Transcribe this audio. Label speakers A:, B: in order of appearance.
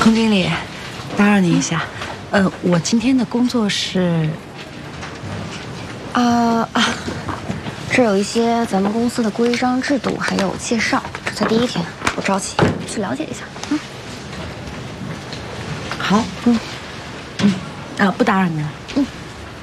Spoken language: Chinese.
A: 孔经理，打扰您一下，我今天的工作是
B: 这有一些咱们公司的规章制度，还有介绍。这才第1天，不着急，去了解一下。
A: 好，不打扰您了。